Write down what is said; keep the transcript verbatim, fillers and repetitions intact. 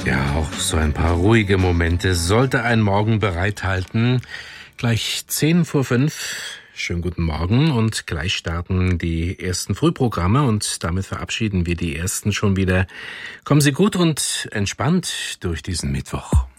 Ja, auch so ein paar ruhige Momente sollte ein Morgen bereithalten. Gleich zehn vor fünf. Schönen guten Morgen und gleich starten die ersten Frühprogramme und damit verabschieden wir die ersten schon wieder. Kommen Sie gut und entspannt durch diesen Mittwoch.